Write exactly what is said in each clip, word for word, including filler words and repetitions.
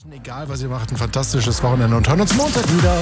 Egal, was ihr macht, ein fantastisches Wochenende und hören uns Montag wieder.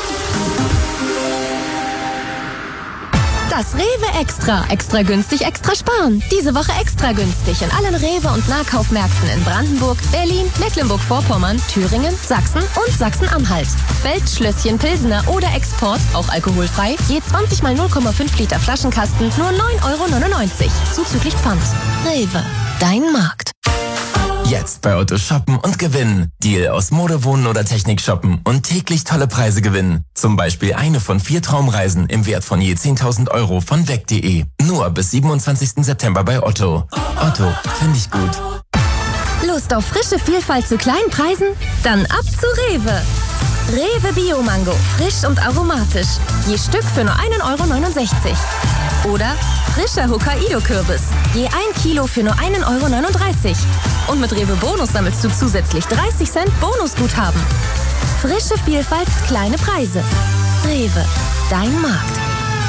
Das Rewe Extra. Extra günstig, extra sparen. Diese Woche extra günstig in allen Rewe- und Nahkaufmärkten in Brandenburg, Berlin, Mecklenburg-Vorpommern, Thüringen, Sachsen und Sachsen-Anhalt. Feldschlösschen, Pilsener oder Export, auch alkoholfrei, je zwanzig mal null Komma fünf Liter Flaschenkasten, nur neun Euro neunundneunzig. Zuzüglich Pfand. Rewe, dein Markt. Jetzt bei Otto shoppen und gewinnen. Deal aus Mode, Wohnen oder Technik shoppen und täglich tolle Preise gewinnen. Zum Beispiel eine von vier Traumreisen im Wert von je zehntausend Euro von weg punkt de. Nur bis siebenundzwanzigsten September bei Otto. Otto, finde ich gut. Lust auf frische Vielfalt zu kleinen Preisen? Dann ab zu Rewe. Rewe Bio-Mango, frisch und aromatisch. Je Stück für nur ein Euro neunundsechzig. Oder frischer Hokkaido-Kürbis. Je ein Kilo für nur ein Euro neununddreißig. Und mit Rewe Bonus sammelst du zusätzlich dreißig Cent Bonusguthaben. Frische Vielfalt, kleine Preise. Rewe, dein Markt.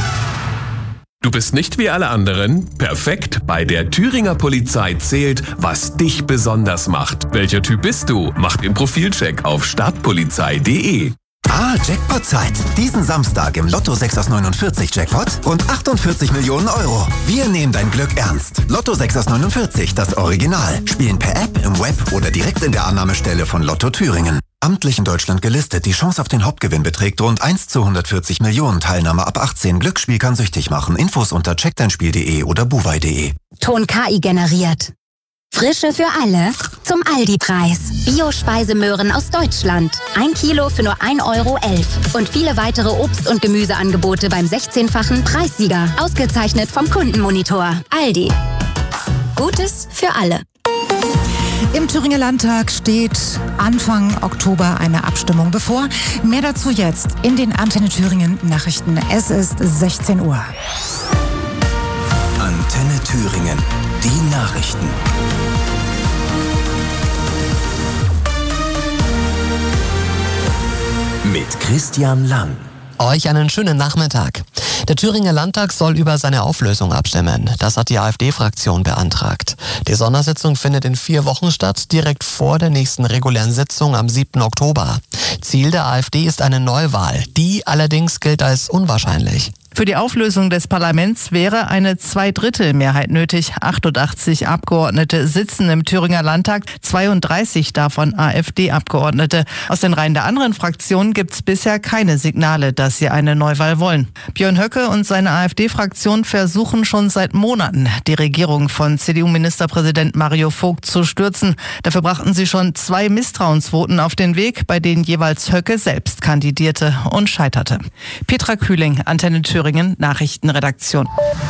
Du bist nicht wie alle anderen? Perfekt. Bei der Thüringer Polizei zählt, was dich besonders macht. Welcher Typ bist du? Mach den Profilcheck auf stadtpolizei punkt de. Ah, Jackpot-Zeit. Diesen Samstag im Lotto sechs aus neunundvierzig Jackpot rund achtundvierzig Millionen Euro. Wir nehmen dein Glück ernst. Lotto sechs aus neunundvierzig, das Original. Spielen per App, im Web oder direkt in der Annahmestelle von Lotto Thüringen. Amtlich in Deutschland gelistet. Die Chance auf den Hauptgewinn beträgt rund eins zu hundertvierzig Millionen. Teilnahme ab achtzehn. Glücksspiel kann süchtig machen. Infos unter check dein spiel punkt de oder buwei punkt de. Ton K I generiert. Frische für alle zum Aldi-Preis. Bio-Speisemöhren aus Deutschland. Ein Kilo für nur ein Euro elf. Und viele weitere Obst- und Gemüseangebote beim sechzehnfachen Preissieger. Ausgezeichnet vom Kundenmonitor. Aldi. Gutes für alle. Im Thüringer Landtag steht Anfang Oktober eine Abstimmung bevor. Mehr dazu jetzt in den Antenne Thüringen Nachrichten. Es ist sechzehn Uhr. Antenne Thüringen. Die Nachrichten. Mit Christian Lang. Euch einen schönen Nachmittag. Der Thüringer Landtag soll über seine Auflösung abstimmen. Das hat die AfD-Fraktion beantragt. Die Sondersitzung findet in vier Wochen statt, direkt vor der nächsten regulären Sitzung am siebten Oktober. Ziel der AfD ist eine Neuwahl. Die allerdings gilt als unwahrscheinlich. Für die Auflösung des Parlaments wäre eine Zweidrittelmehrheit nötig. achtundachtzig Abgeordnete sitzen im Thüringer Landtag, zweiunddreißig davon AfD-Abgeordnete. Aus den Reihen der anderen Fraktionen gibt es bisher keine Signale, dass sie eine Neuwahl wollen. Björn Höcke und seine AfD-Fraktion versuchen schon seit Monaten, die Regierung von C D U-Ministerpräsident Mario Vogt zu stürzen. Dafür brachten sie schon zwei Misstrauensvoten auf den Weg, bei denen jeweils Höcke selbst kandidierte und scheiterte. Petra Kühling, Antenne Thüringen, Nachrichtenredaktion.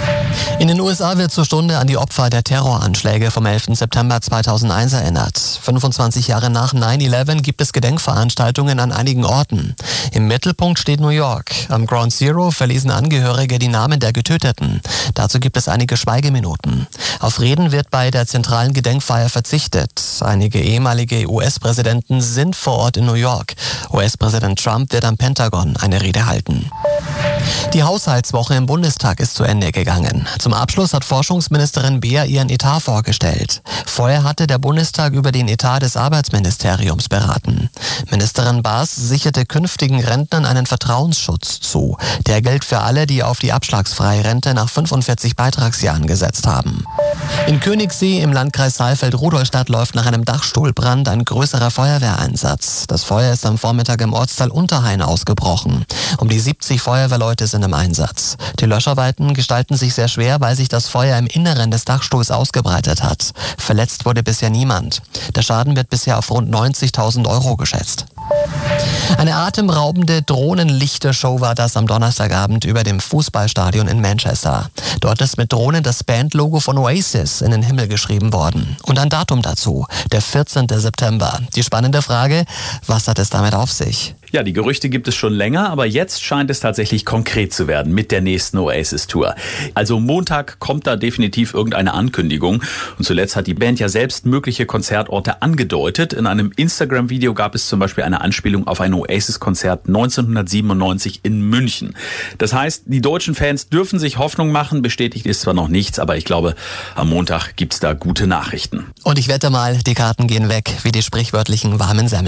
In den U S A wird zur Stunde an die Opfer der Terroranschläge vom elften September zweitausendeins erinnert. fünfundzwanzig Jahre nach neun elf gibt es Gedenkveranstaltungen an einigen Orten. Im Mittelpunkt steht New York. Am Ground Zero verlesen Angehörige die Namen der Getöteten. Dazu gibt es einige Schweigeminuten. Auf Reden wird bei der zentralen Gedenkfeier verzichtet. Einige ehemalige U S-Präsidenten sind vor Ort in New York. U S-Präsident Trump wird am Pentagon eine Rede halten. Die Haushaltswoche im Bundestag ist zu Ende gegangen. Zum Abschluss hat Forschungsministerin Beer ihren Etat vorgestellt. Vorher hatte der Bundestag über den Etat des Arbeitsministeriums beraten. Ministerin Baas sicherte künftigen Rentnern einen Vertrauensschutz zu. Der gilt für alle, die auf die abschlagsfreie Rente nach fünfundvierzig Beitragsjahren gesetzt haben. In Königssee im Landkreis Saalfeld-Rudolstadt läuft nach einem Dachstuhlbrand ein größerer Feuerwehreinsatz. Das Feuer ist am Vormittag im Ortsteil Unterhain ausgebrochen. Um die siebzig Feuerwehrleute sind im Einsatz. Die Löscharbeiten gestalten sich sehr schwer, weil sich das Feuer im Inneren des Dachstuhls ausgebreitet hat. Verletzt wurde bisher niemand. Der Schaden wird bisher auf rund neunzigtausend Euro geschätzt. Eine atemberaubende Drohnenlichtershow war das am Donnerstagabend über dem Fußballstadion in Manchester. Dort ist mit Drohnen das Bandlogo von Oasis in den Himmel geschrieben worden. Und ein Datum dazu, der vierzehnten September. Die spannende Frage, was hat es damit auf sich? Ja, die Gerüchte gibt es schon länger, aber jetzt scheint es tatsächlich konkret zu werden mit der nächsten Oasis-Tour. Also Montag kommt da definitiv irgendeine Ankündigung. Und zuletzt hat die Band ja selbst mögliche Konzertorte angedeutet. In einem Instagram-Video gab es zum Beispiel eine Anspielung auf ein Oasis-Konzert neunzehnhundertsiebenundneunzig in München. Das heißt, die deutschen Fans dürfen sich Hoffnung machen. Bestätigt ist zwar noch nichts, aber ich glaube, am Montag gibt's da gute Nachrichten. Und ich wette mal, die Karten gehen weg, wie die sprichwörtlichen warmen Semmeln.